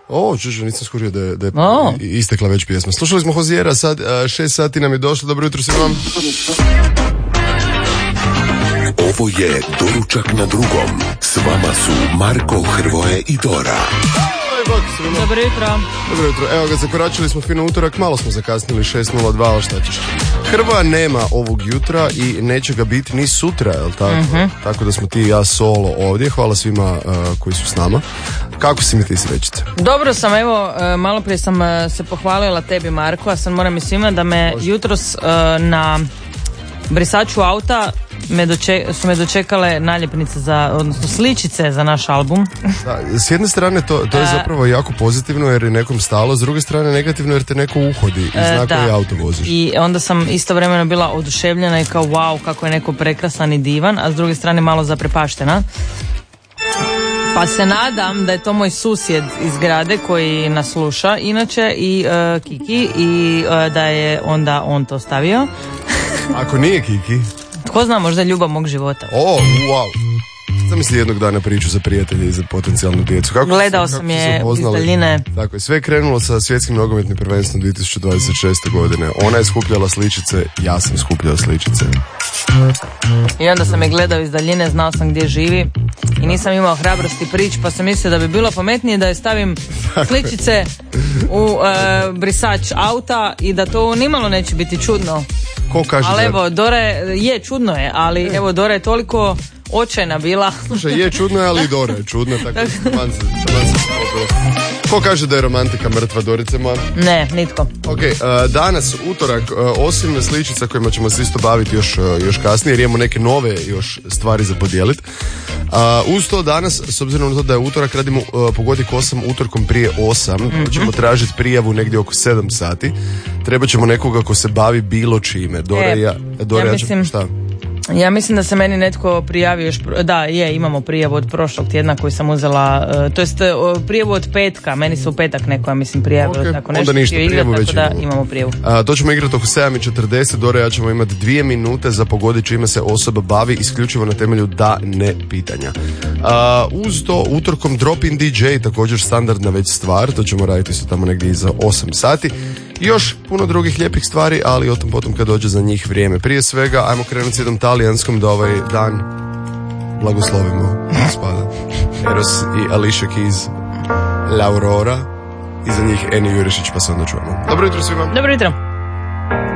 Nisam skužio da je istekla već pjesma. Slušali smo Hozijera, sad 6 sati nam je došlo. Dobro jutro svima. Ovo je Doručak na drugom. S vama su Marko, Hrvoje i Dora. Dobro jutro. Dobro jutro. Evo ga, zakoračili smo fino utorak, malo smo zakasnili 6:02, ali šta ćeš? Hrvoja nema ovog jutra i neće ga biti ni sutra, jel tako? Mm-hmm. Tako da smo ti i ja solo ovdje. Hvala svima koji su s nama. Kako si mi ti srećice? Dobro sam, evo, malo prije sam se pohvalila tebi, Marko, a sad moram i svima da me jutros na brisaču auta su me dočekale naljepnice odnosno sličice za naš album. Da, s jedne strane to je zapravo jako pozitivno jer je nekom stalo, s druge strane negativno jer te neko uhodi i zna koji auto voziš. I onda sam istovremeno bila oduševljena i kao wow, kako je neko prekrasan i divan, a s druge strane malo zaprepaštena. Pa se nadam da je to moj susjed iz grade koji nas sluša inače i Kiki i da je onda on to stavio. Ako nije Kiki? Tko zna, možda je ljubav mog života. Wow. Zamisli jednog dana priču za prijatelje i za potencijalnu djecu. Gledao sam je iz daljine. Tako je, sve je krenulo sa svjetskim nogometnim prvenstvom 2026. godine. Ona je skupljala sličice, ja sam skupljao sličice. I onda sam je gledao iz daljine, znao sam gdje živi i nisam imao hrabrosti prići, pa sam mislio da bi bilo pametnije da je stavim sličice u brisač auta i da to nimalo neće biti čudno. Ko kaže? Ali evo, Dora je čudno je, ali evo, Dora je toliko očajna bila. Slušaj, je čudno je, ali i Dora je čudna, tako Ko kaže da je romantika mrtva, Dorice moja? Ne, nitko. Ok, danas, utorak, osim sličica kojima ćemo se isto baviti još kasnije, jer imamo neke nove još stvari za podijeliti. Uz to danas, s obzirom na to da je utorak, radimo Pogodi ko sam utorkom prije 8, ćemo tražiti prijavu negdje oko 7 sati. Treba ćemo nekoga ko se bavi bilo čime. Ja mislim da se meni netko prijavio još, imamo prijavu od prošlog tjedna koju sam uzela, to jest prijavu od petka, meni se u petak neko, ja mislim, prijavio, okay. Tako nešto htio igrati, tako da imamo prijavu. To ćemo igrati oko 7:40, Dora ja ćemo imati 2 minute za pogoditi čime se osoba bavi, isključivo na temelju da, ne pitanja. Uz to, utorkom Drop-in DJ, također standardna već stvar, to ćemo raditi isto tamo negdje iza 8 sati. Još puno drugih lijepih stvari, ali o tom potom kad dođe za njih vrijeme. Prije svega, ajmo krenuti s jednom talijanskom da ovaj dan blagoslovimo gospoda. Eros i Alicia Keys, L'Aurora, iza njih Eni Jurišić, pa se onda čujemo. Dobro jutro svima. Dobro jutro.